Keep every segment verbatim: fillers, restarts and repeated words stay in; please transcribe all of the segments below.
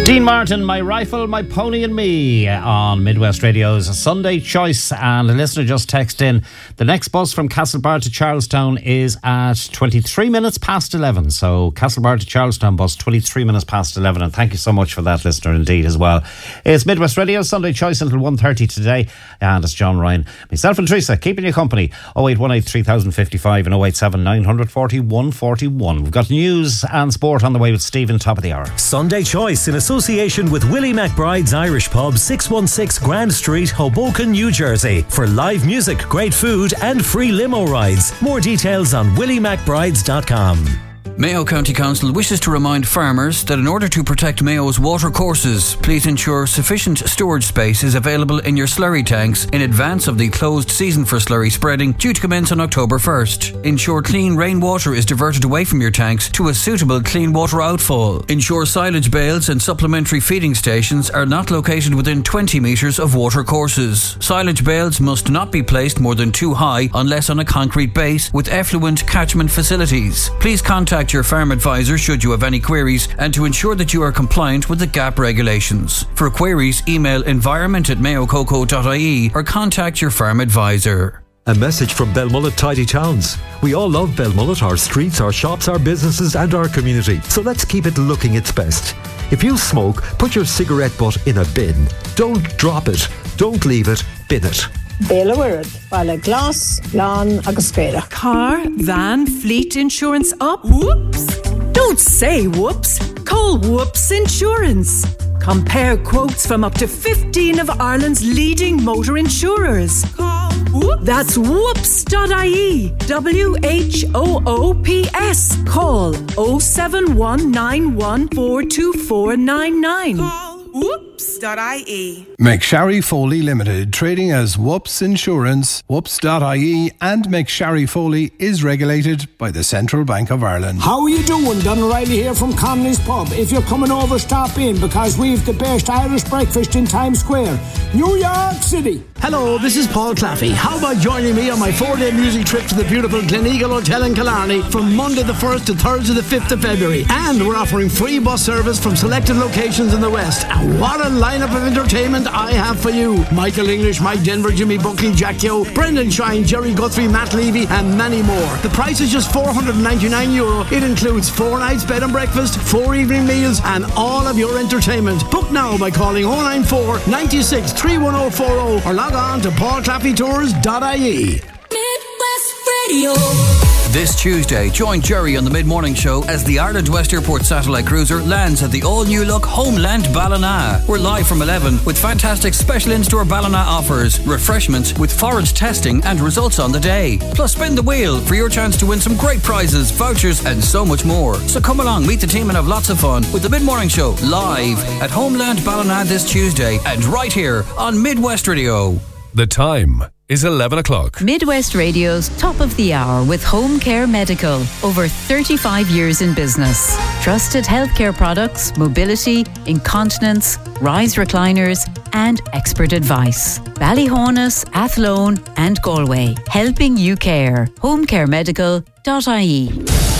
Dean Martin, My Rifle, My Pony and Me on Midwest Radio's Sunday Choice. And a listener just texted in, the next bus from Castlebar to Charlestown is at twenty-three minutes past eleven. So Castlebar to Charlestown bus, twenty-three minutes past eleven. And thank you so much for that, listener, indeed, as well. It's Midwest Radio's Sunday Choice until one thirty today. And it's John Ryan, myself and Teresa, keeping you company. oh eight one eight, three thousand fifty-five and oh eight seven, nine four one, one four one. We've got news and sport on the way with Stephen, top of the hour. Sunday Choice in association with Willie McBride's Irish Pub, six one six Grand Street, Hoboken, New Jersey. For live music, great food and free limo rides. More details on willie mcbrides dot com. Mayo County Council wishes to remind farmers that in order to protect Mayo's water courses, please ensure sufficient storage space is available in your slurry tanks in advance of the closed season for slurry spreading due to commence on October first. Ensure clean rainwater is diverted away from your tanks to a suitable clean water outfall. Ensure silage bales and supplementary feeding stations are not located within twenty metres of water courses. Silage bales must not be placed more than two high unless on a concrete base with effluent catchment facilities. Please contact your farm advisor should you have any queries and to ensure that you are compliant with the G A P regulations. For queries, email environment at mayo coco dot I E or contact your farm advisor. A message from Belmullet Tidy Towns. We all love Belmullet, our streets, our shops, our businesses and our community. So let's keep it looking its best. If you smoke, put your cigarette butt in a bin. Don't drop it. Don't leave it. Bin it. Béla Wirrad, Bala Glass, Lan agus Spera. Car, van, fleet insurance up? Whoops! Don't say whoops. Call Whoops Insurance. Compare quotes from up to fifteen of Ireland's leading motor insurers. Call Whoops. That's whoops dot I E. W H O O P S. Call oh seven one nine one four two four nine nine. Call whoops dot I E. McSharry Foley Limited, trading as Whoops Insurance, whoops dot I E, and McSharry Foley is regulated by the Central Bank of Ireland. How are you doing? Don O'Reilly here from Connolly's Pub. If you're coming over, stop in because we've the best Irish breakfast in Times Square, New York City. Hello, this is Paul Claffey. How about joining me on my four-day music trip to the beautiful Gleneagle Hotel in Killarney from Monday the first to Thursday the fifth of February? And we're offering free bus service from selected locations in the West. And what a lineup of entertainment I have for you. Michael English, Mike Denver, Jimmy Buckley, Jack Yo, Brendan Shine, Jerry Guthrie, Matt Levy and many more. The price is just four hundred ninety-nine euro. It includes four nights bed and breakfast, four evening meals and all of your entertainment. Book now by calling oh nine four, nine six, three one oh four oh or log on to paul claffey tours dot I E. Midwest Radio. This Tuesday, join Jerry on the Mid-Morning Show as the Ireland West Airport satellite cruiser lands at the all-new look Homeland Ballina. We're live from eleven with fantastic special in-store Ballina offers, refreshments with forage testing and results on the day. Plus, spin the wheel for your chance to win some great prizes, vouchers and so much more. So come along, meet the team and have lots of fun with the Mid-Morning Show live at Homeland Ballina this Tuesday and right here on Midwest Radio. The time is eleven o'clock. Midwest Radio's Top of the Hour with Home Care Medical. Over thirty-five years in business. Trusted healthcare products, mobility, incontinence, rise recliners and expert advice. Ballyhonus, Athlone and Galway. Helping you care. home care medical dot I E.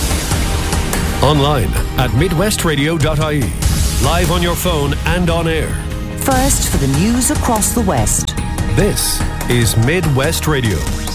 Online at midwest radio dot I E. Live on your phone and on air. First for the news across the West. This is Midwest Radio.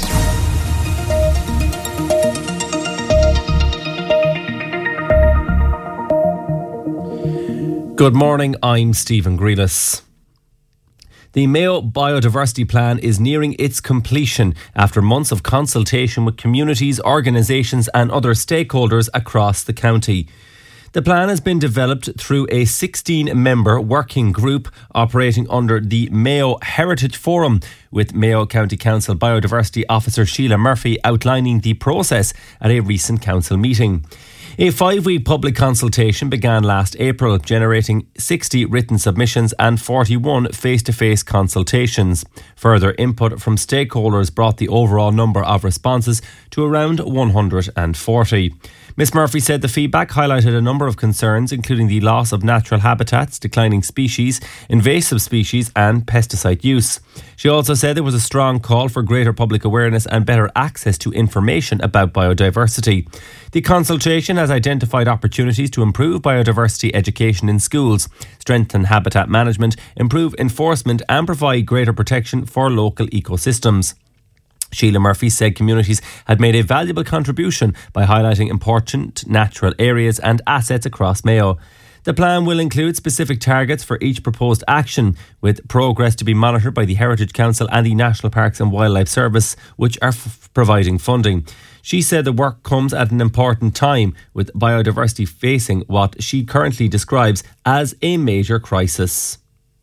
Good morning, I'm Stephen Grealis. The Mayo Biodiversity Plan is nearing its completion after months of consultation with communities, organisations and other stakeholders across the county. The plan has been developed through a sixteen-member working group operating under the Mayo Heritage Forum, with Mayo County Council Biodiversity Officer Sheila Murphy outlining the process at a recent council meeting. A five-week public consultation began last April, generating sixty written submissions and forty-one face-to-face consultations. Further input from stakeholders brought the overall number of responses to around one hundred forty. Miss Murphy said the feedback highlighted a number of concerns, including the loss of natural habitats, declining species, invasive species and pesticide use. She also said there was a strong call for greater public awareness and better access to information about biodiversity. The consultation has identified opportunities to improve biodiversity education in schools, strengthen habitat management, improve enforcement and provide greater protection for local ecosystems. Sheila Murphy said communities had made a valuable contribution by highlighting important natural areas and assets across Mayo. The plan will include specific targets for each proposed action, with progress to be monitored by the Heritage Council and the National Parks and Wildlife Service, which are f- providing funding. She said the work comes at an important time, with biodiversity facing what she currently describes as a major crisis.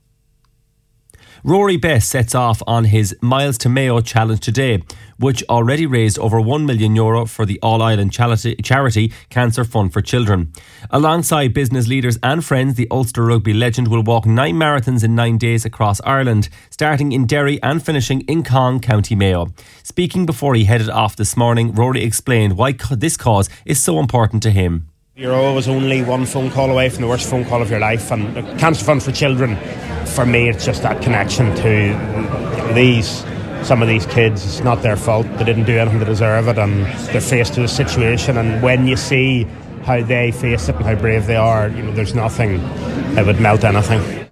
Rory Best sets off on his Miles to Mayo challenge today, which already raised over one million euro for the All-Ireland charity, charity Cancer Fund for Children. Alongside business leaders and friends, the Ulster rugby legend will walk nine marathons in nine days across Ireland, starting in Derry and finishing in Cong, County Mayo. Speaking before he headed off this morning, Rory explained why this cause is so important to him. You're always only one phone call away from the worst phone call of your life, and the Cancer Fund for Children, for me, it's just that connection to these, some of these kids. It's not their fault. They didn't do anything to deserve it, and they're faced with a situation, and when you see how they face it and how brave they are, you know, there's nothing that would melt anything.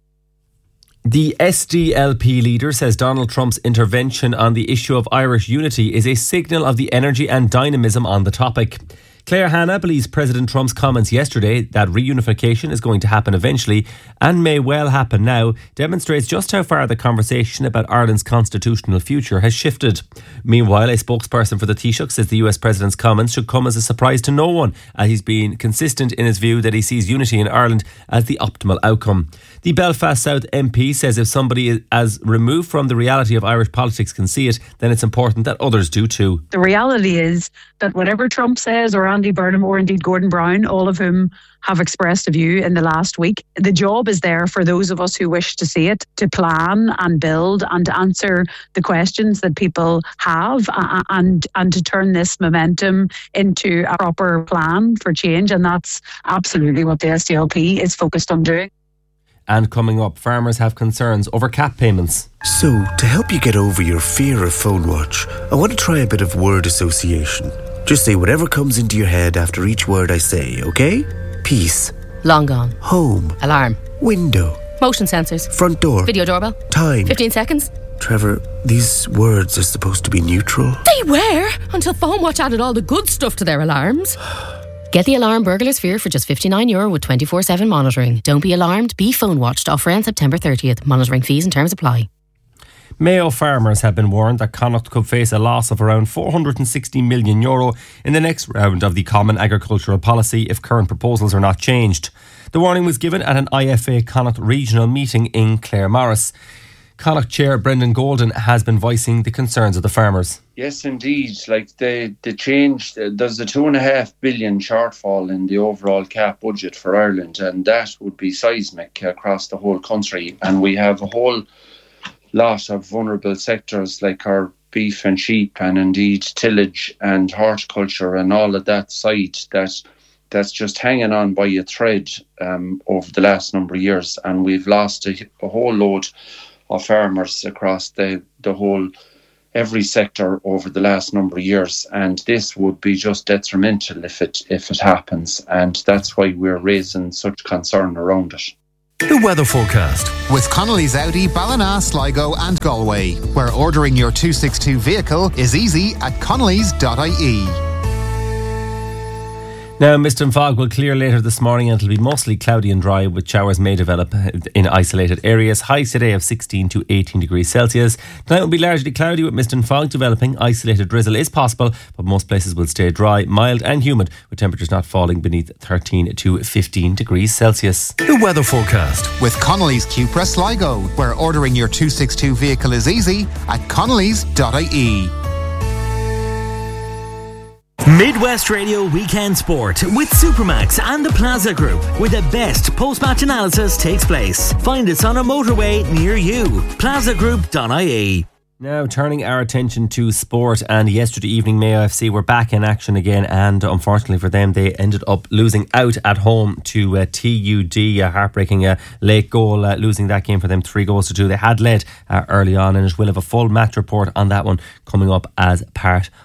The S D L P leader says Donald Trump's intervention on the issue of Irish unity is a signal of the energy and dynamism on the topic. Claire Hanna believes President Trump's comments yesterday that reunification is going to happen eventually and may well happen now demonstrates just how far the conversation about Ireland's constitutional future has shifted. Meanwhile, a spokesperson for the Taoiseach says the U S President's comments should come as a surprise to no one, as he's been consistent in his view that he sees unity in Ireland as the optimal outcome. The Belfast South M P says if somebody is as removed from the reality of Irish politics can see it, then it's important that others do too. The reality is that whatever Trump says, or Andy Burnham, or indeed Gordon Brown, all of whom have expressed a view in the last week, the job is there for those of us who wish to see it, to plan and build and to answer the questions that people have, uh, and and to turn this momentum into a proper plan for change. And that's absolutely what the S D L P is focused on doing. And coming up, farmers have concerns over cap payments. So, to help you get over your fear of phone watch, I want to try a bit of word association. Just say whatever comes into your head after each word I say, okay? Peace. Long gone. Home. Alarm. Window. Motion sensors. Front door. Video doorbell. Time. fifteen seconds. Trevor, these words are supposed to be neutral. They were, until Phone Watch added all the good stuff to their alarms. Get the alarm Burglar's Fear for just fifty-nine euro with twenty-four seven monitoring. Don't be alarmed, be phone watched. Offer ends September thirtieth. Monitoring fees and terms apply. Mayo farmers have been warned that Connacht could face a loss of around four hundred sixty million euro in the next round of the Common Agricultural Policy if current proposals are not changed. The warning was given at an I F A Connacht regional meeting in Claremorris. Connacht Chair Brendan Golden has been voicing the concerns of the farmers. Yes, indeed. Like the the change, there's a two and a half billion shortfall in the overall cap budget for Ireland, and that would be seismic across the whole country. And we have a whole lot of vulnerable sectors like our beef and sheep, and indeed tillage and horticulture and all of that side that that's just hanging on by a thread um, over the last number of years, and we've lost a, a whole load of farmers across the, the whole, every sector over the last number of years, and this would be just detrimental if it if it happens, and that's why we're raising such concern around it. The weather forecast with Connolly's Audi, Ballina, Sligo and Galway, where ordering your two sixty-two vehicle is easy at connellys dot I E. Now, mist and fog will clear later this morning and it'll be mostly cloudy and dry, with showers may develop in isolated areas. Highs today of sixteen to eighteen degrees Celsius. Tonight will be largely cloudy with mist and fog developing. Isolated drizzle is possible, but most places will stay dry, mild and humid, with temperatures not falling beneath thirteen to fifteen degrees Celsius. The weather forecast with Connolly's Cupra Sligo, where ordering your two sixty-two vehicle is easy at connellys dot I E. Midwest Radio Weekend Sport with Supermax and the Plaza Group, where the best post-match analysis takes place. Find us on a motorway near you. plaza group dot I E. Now turning our attention to sport, and yesterday evening Mayo F C were back in action again, and unfortunately for them they ended up losing out at home to uh, T U D, a heartbreaking uh, late goal, uh, losing that game for them three goals to two. They had led uh, early on, and it will have a full match report on that one coming up as part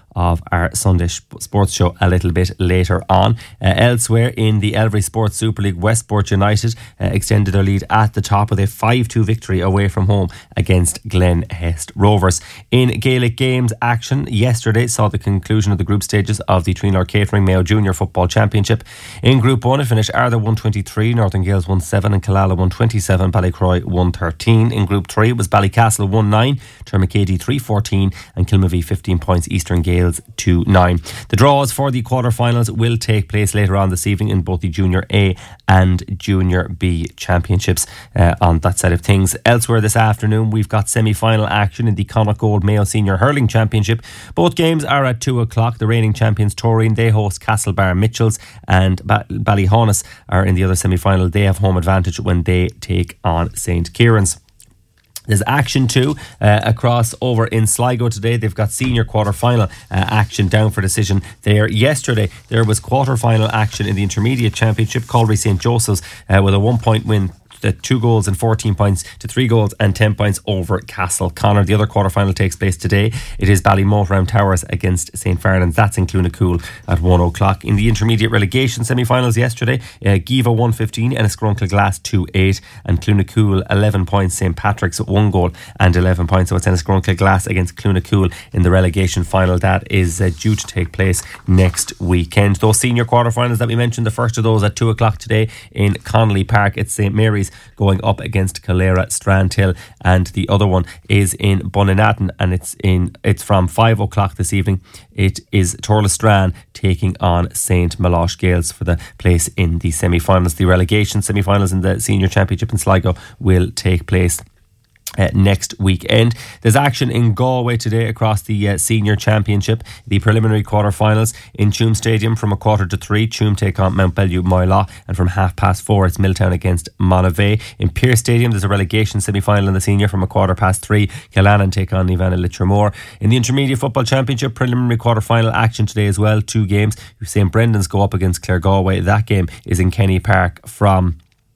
of our Sunday sports show a little bit later on. Uh, elsewhere in the Elvery Sports Super League, Westport United uh, extended their lead at the top with a five two victory away from home against Glen Hest Rovers. In Gaelic games action, yesterday saw the conclusion of the group stages of the Treenor Catering Mayo Junior Football Championship. In Group one, it finished Ardha one twenty-three, Northern Gales one seven and Killala one twenty-seven, Ballycroy one thirteen. In Group three, it was Ballycastle one nine, Termacady three fourteen and Kilmavie fifteen points, Eastern Gales two nine. The draws for the quarter-finals will take place later on this evening in both the Junior A and Junior B Championships uh, on that side of things. Elsewhere this afternoon, we've got semi-final action in the Connacht Gold Mayo Senior Hurling Championship. Both games are at two o'clock. The reigning champions Toreen, they host Castlebar Mitchells, and ba- Ballyhonus are in the other semi-final. They have home advantage when they take on Saint Kieran's. There's action too uh, across over in Sligo today. They've got senior quarter-final uh, action down for decision there. Yesterday, there was quarter-final action in the Intermediate Championship. Colby Saint Joseph's uh, with a one-point win. The two goals and fourteen points to three goals and ten points over Castle Connor. The other quarter-final takes place today. It is Ballymote Towers against Saint Fernand's. That's in Clunacool at one o'clock. In the intermediate relegation semi-finals yesterday, uh, Giva one fifteen and Scrunkle Glass two eight and Clunacool eleven points. Saint Patrick's one goal and eleven points. So it's Scrunkle Glass against Clunacool in the relegation final. That is uh, due to take place next weekend. Those senior quarter-finals that we mentioned, the first of those at two o'clock today in Connolly Park. It's Saint Mary's going up against Calera Strandhill, and the other one is in Bunninatin, and it's in it's from five o'clock this evening. It is Torlestran taking on Saint Malosh Gales for the place in the semi-finals. The relegation semi-finals in the Senior Championship in Sligo will take place Uh, next weekend. There's action in Galway today across the uh, Senior Championship. The preliminary quarter-finals in Tuam Stadium from a quarter to three. Tuam take on Mount Bellew Moylaw, and from half past four it's Milltown against Monavea. In Pearse Stadium there's a relegation semi-final in the Senior from a quarter past three. Killannon take on Ivana Litramore. In the Intermediate Football Championship, preliminary quarter-final action today as well. Two games. Saint Brendan's go up against Clare Galway. That game is in Kenny Park from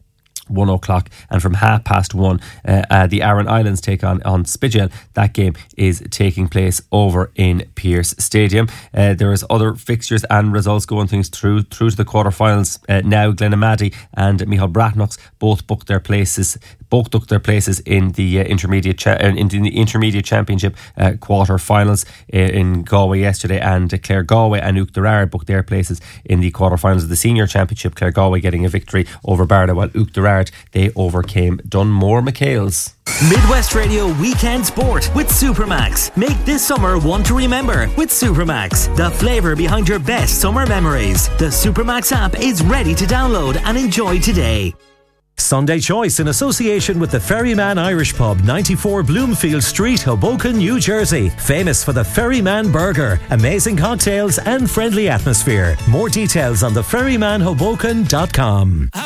one o'clock, and from half past one uh, uh, the Aran Islands take on, on Spidgel. That game is taking place over in Pearse Stadium. Uh, there is other fixtures and results going things through through to the quarterfinals uh, now. Glenamaddy and Micheál Brathnux both booked their places both took their places in the uh, intermediate cha- in the intermediate championship uh, quarterfinals uh, in Galway yesterday, and uh, Clare Galway and Uach Derard booked their places in the quarterfinals of the Senior Championship. Clare Galway getting a victory over Barda, while Uach Derard they overcame Dunmore McHale's. Midwest Radio Weekend Sport with Supermax. Make this summer one to remember with Supermax, the flavour behind your best summer memories. The Supermax app is ready to download and enjoy today. Sunday Choice in association with the Ferryman Irish Pub, ninety-four Bloomfield Street, Hoboken, New Jersey. Famous for the Ferryman Burger, amazing cocktails and friendly atmosphere. More details on the ferryman hoboken dot com.